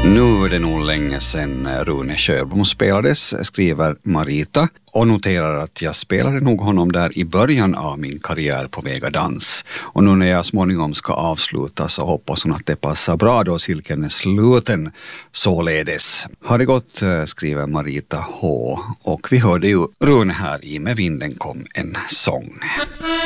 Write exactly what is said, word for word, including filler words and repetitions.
Nu är det nog länge sedan Rune Sjöblom spelades, skriver Marita, och noterar att jag spelade nog honom där i början av min karriär på Vega Dans. Och nu när jag småningom ska avsluta så hoppas hon att det passar bra då cirkeln är sluten således. Har det gått, skriver Marita H. Och vi hörde ju Rune här i Med vinden kom en sång.